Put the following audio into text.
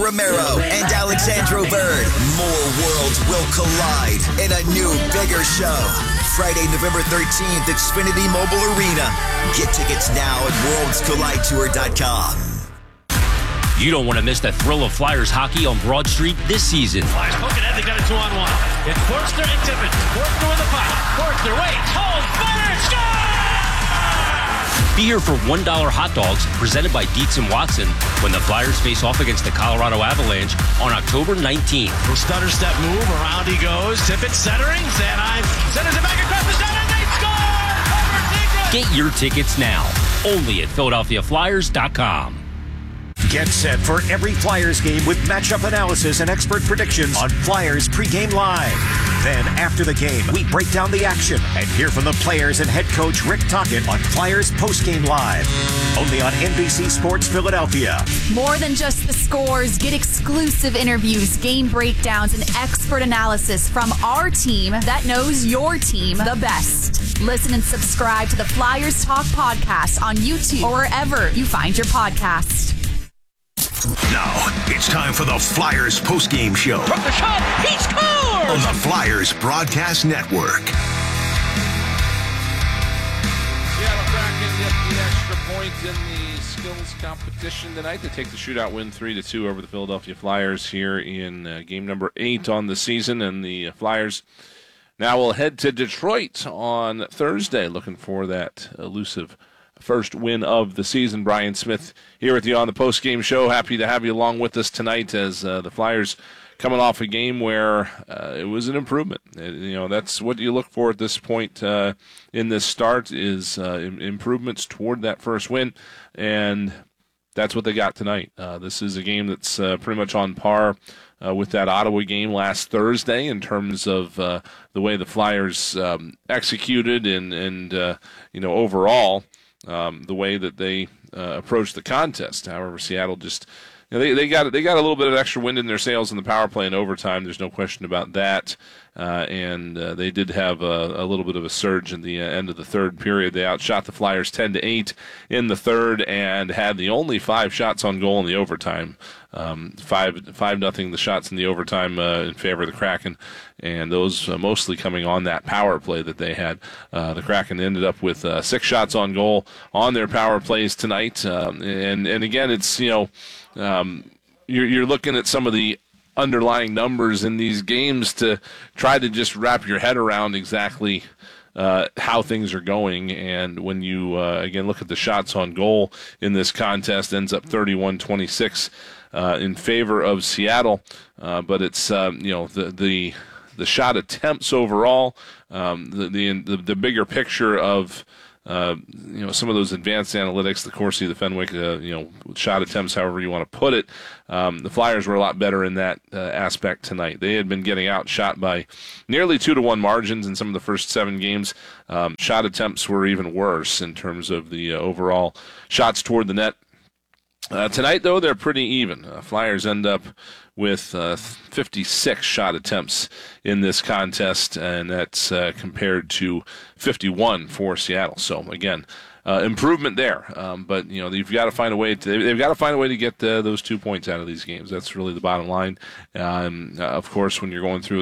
Romero and Alexandro Bird. More worlds will collide in a new, bigger show. Friday, November 13th, Xfinity Mobile Arena. Get tickets now at worldscollidetour.com. You don't want to miss the thrill of Flyers hockey on Broad Street this season. Flyers poking ahead, they got a 2-on-1. It's Forster and Tippett. Forster with the puck. Forster waits, holds, fires, score! Be here for $1 hot dogs presented by Dietz & Watson when the Flyers face off against the Colorado Avalanche on October 19th. Stutter step move, around he goes. Tippett centering, Sanheim centers it back across the center, and they score! Get your tickets now, only at PhiladelphiaFlyers.com. Get set for every Flyers game with matchup analysis and expert predictions on Flyers Pregame Live. Then, after the game, we break down the action and hear from the players and head coach Rick Tocchet on Flyers Postgame Live. Only on NBC Sports Philadelphia. More than just the scores, get exclusive interviews, game breakdowns, and expert analysis from our team that knows your team the best. Listen and subscribe to the Flyers Talk podcast on YouTube or wherever you find your podcast. Now, it's time for the Flyers postgame show. From the shot, he scores! On the Flyers Broadcast Network. Seattle Kraken get the extra point in the skills competition tonight. They take the shootout win 3-2 over the Philadelphia Flyers here in game number 8 on the season. And the Flyers now will head to Detroit on Thursday, looking for that elusive first win of the season. Brian Smith here with you on the post-game show. Happy to have you along with us tonight as the Flyers coming off a game where it was an improvement. That's what you look for at this point in this start is improvements toward that first win, and that's what they got tonight. This is a game that's pretty much on par with that Ottawa game last Thursday in terms of the way the Flyers executed and overall the way that they approached the contest. However, Seattle just they got a little bit of extra wind in their sails in the power play in overtime. There's no question about that. And they did have a little bit of a surge in the end of the third period. They outshot the Flyers 10-8 in the third and had the only 5 shots on goal in the overtime. 5-0 the shots in the overtime in favor of the Kraken, and those mostly coming on that power play that they had. The Kraken ended up with 6 shots on goal on their power plays tonight. And again, it's you're looking at some of the underlying numbers in these games to try to just wrap your head around exactly how things are going. And when you, again, look at the shots on goal in this contest, ends up 31-26 in favor of Seattle. But it's, the shot attempts overall, the bigger picture of some of those advanced analytics, the Corsi, the Fenwick, shot attempts, however you want to put it. The Flyers were a lot better in that aspect tonight. They had been getting outshot by nearly 2-1 margins in some of the first 7 games. Shot attempts were even worse in terms of the overall shots toward the net. Tonight, though, they're pretty even. Flyers end up with 56 shot attempts in this contest, and that's compared to 51 for Seattle. So again, improvement there. But you've got to find a way they've got to find a way to get those 2 points out of these games. That's really the bottom line. Of course, when you're going through